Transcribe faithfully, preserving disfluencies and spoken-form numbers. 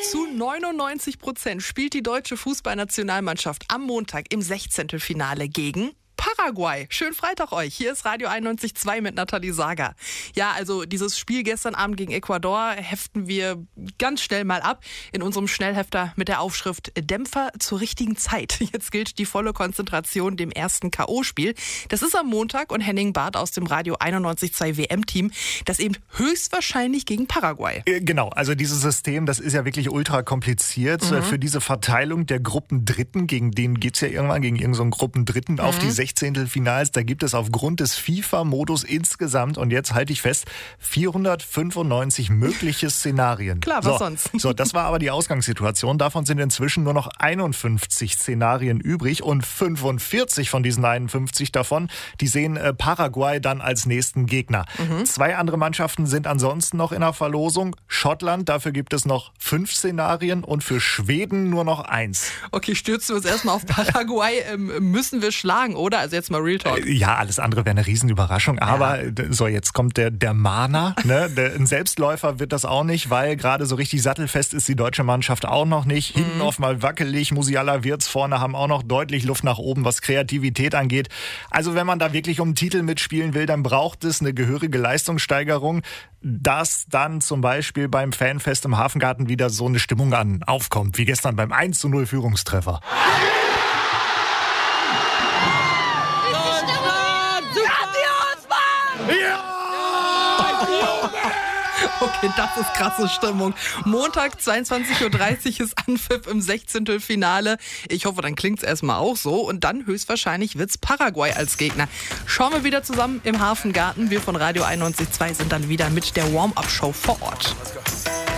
Zu neunundneunzig Prozent spielt die deutsche Fußballnationalmannschaft am Montag im Sechzehntelfinale gegen Paraguay. Schönen Freitag euch. Hier ist Radio einundneunzig Komma zwei mit Nathalie Sager. Ja, also dieses Spiel gestern Abend gegen Ecuador heften wir ganz schnell mal ab in unserem Schnellhefter mit der Aufschrift Dämpfer zur richtigen Zeit. Jetzt gilt die volle Konzentration dem ersten K O-Spiel. Das ist am Montag und Henning Barth aus dem Radio einundneunzig Komma zwei W M-Team, das eben höchstwahrscheinlich gegen Paraguay. Genau, also dieses System, das ist ja wirklich ultra kompliziert. Mhm. Für diese Verteilung der Gruppendritten, gegen den geht's ja irgendwann, gegen irgendeinen so Gruppendritten mhm. auf die Sechzehntelfinals, da gibt es aufgrund des FIFA-Modus insgesamt, und jetzt halte ich fest, vierhundertfünfundneunzig mögliche Szenarien. Klar, was so, sonst? So, das war aber die Ausgangssituation. Davon sind inzwischen nur noch einundfünfzig Szenarien übrig und fünfundvierzig von diesen einundfünfzig davon, die sehen äh, Paraguay dann als nächsten Gegner. Mhm. Zwei andere Mannschaften sind ansonsten noch in der Verlosung. Schottland, dafür gibt es noch fünf Szenarien und für Schweden nur noch eins. Okay, stürzen wir uns erstmal auf Paraguay. Ähm, müssen wir schlagen, oder? Also jetzt mal Real Talk. Ja, alles andere wäre eine Riesenüberraschung. Aber ja. so, jetzt kommt der, der Mahner. Ne? Der, ein Selbstläufer wird das auch nicht, weil gerade so richtig sattelfest ist die deutsche Mannschaft auch noch nicht. Hinten mhm. oft mal wackelig. Musiala, Wirtz vorne haben auch noch deutlich Luft nach oben, was Kreativität angeht. Also wenn man da wirklich um einen Titel mitspielen will, dann braucht es eine gehörige Leistungssteigerung, dass dann zum Beispiel beim Fanfest im Hafengarten wieder so eine Stimmung an aufkommt, wie gestern beim eins zu null Führungstreffer. Okay, das ist krasse Stimmung. Montag, zweiundzwanzig Uhr dreißig ist Anpfiff im Sechzehntelfinale. Ich hoffe, dann klingt's erstmal auch so. Und dann höchstwahrscheinlich wird's Paraguay als Gegner. Schauen wir wieder zusammen im Hafengarten. Wir von Radio einundneunzig Komma zwei sind dann wieder mit der Warm-Up-Show vor Ort.